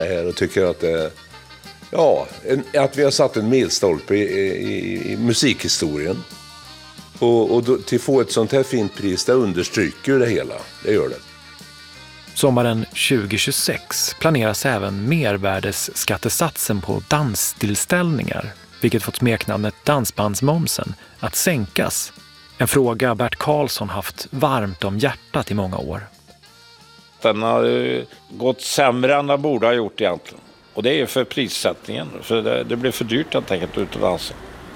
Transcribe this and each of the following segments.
Här och tycker att att vi har satt en milstolpe i musikhistorien. Och då, till få ett sånt här fint pris, det understryker det hela. Det gör det. Sommaren 2026 planeras även mervärdesskattesatsen på danstillställningar, vilket fått smeknamnet dansbandsmomsen, att sänkas. En fråga Bert Karlsson haft varmt om hjärtat i många år. Den har gått sämre än den borde ha gjort egentligen. Och det är för prissättningen. För det blir för dyrt att tänka ut och dansa.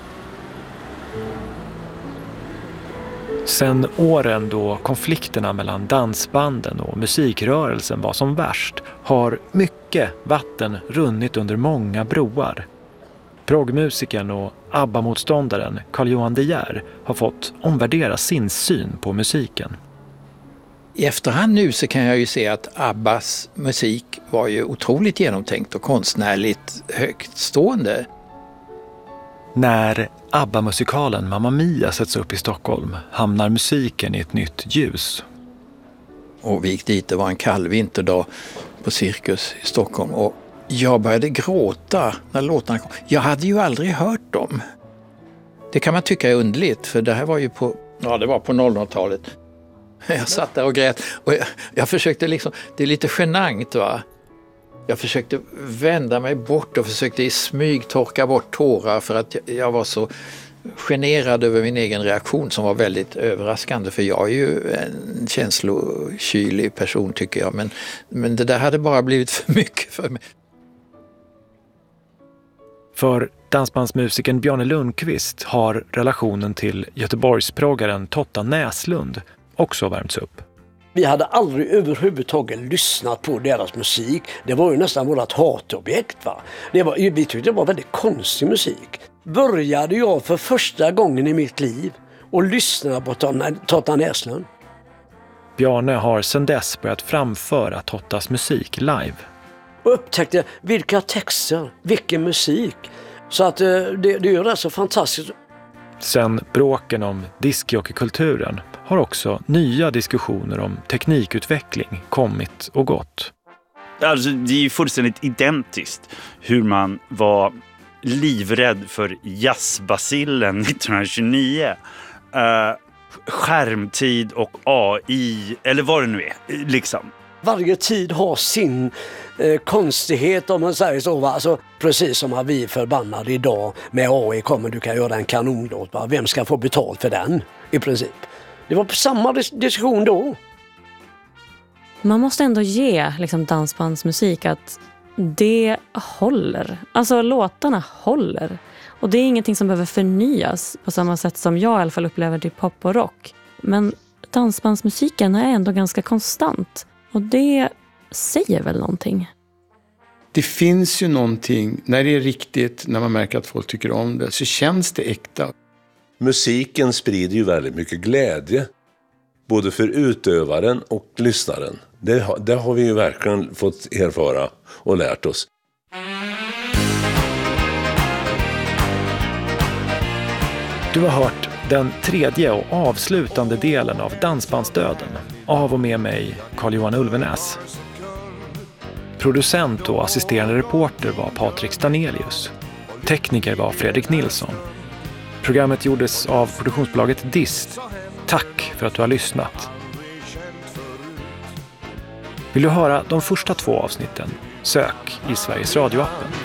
Sen åren då konflikterna mellan dansbanden och musikrörelsen var som värst har mycket vatten runnit under många broar. Proggmusikern och ABBA-motståndaren Carl-Johan De Geer har fått omvärdera sin syn på musiken. I efterhand nu så kan jag ju se att ABBAs musik var ju otroligt genomtänkt och konstnärligt högtstående. När ABBA-musikalen Mamma Mia sätts upp i Stockholm hamnar musiken i ett nytt ljus. Och vi gick dit, det var en kall vinterdag på Cirkus i Stockholm och jag började gråta när låtarna kom. Jag hade ju aldrig hört dem. Det kan man tycka är underligt för det här var ju på 00-talet. Jag satt där och grät och jag försökte liksom, det är lite genant va. Jag försökte vända mig bort och försökte i smyg torka bort tårar för att jag var så generad över min egen reaktion som var väldigt överraskande för jag är ju en känslokylig person tycker jag men det där hade bara blivit för mycket för mig. För dansbandsmusikern Bjarne Lundqvist har relationen till Göteborgsproggaren Totta Näslund också värmts upp. Vi hade aldrig överhuvudtaget lyssnat på deras musik. Det var ju nästan vårt hatobjekt va. Vi tyckte det var väldigt konstig musik. Började jag för första gången i mitt liv och lyssna på Totta Näslund. Bjarne har sedan dess börjat framföra Tottas musik live. Och upptäckte vilka texter, vilken musik. Så att det är rätt så fantastiskt. Sen bråken om discjockeykulturen har också nya diskussioner om teknikutveckling kommit och gått. Alltså, det är ju fullständigt identiskt hur man var livrädd för jazzbacillen 1929. Skärmtid och AI, eller vad det nu är, liksom. Varje tid har sin konstighet om man säger så. Va? Alltså, precis som att vi är förbannade idag med AI kommer du kan göra en kanonlåt. Va? Vem ska få betalt för den i princip? Det var på samma diskussion då. Man måste ändå ge liksom, dansbandsmusik att det håller. Alltså låtarna håller. Och det är ingenting som behöver förnyas på samma sätt som jag i alla fall upplever till pop och rock. Men dansbandsmusiken är ändå ganska konstant. Och det säger väl någonting. Det finns ju någonting, när det är riktigt, när man märker att folk tycker om det, så känns det äkta. Musiken sprider ju väldigt mycket glädje. Både för utövaren och lyssnaren. Det har vi ju verkligen fått erfara och lärt oss. Du har hört den tredje och avslutande delen av Dansbandsdöden av och med mig, Carl-Johan Ulvenäs. Producent och assisterande reporter var Patrik Stanelius. Tekniker var Fredrik Nilsson. Programmet gjordes av produktionsbolaget Dist. Tack för att du har lyssnat. Vill du höra de första 2 avsnitten? Sök i Sveriges Radio-appen.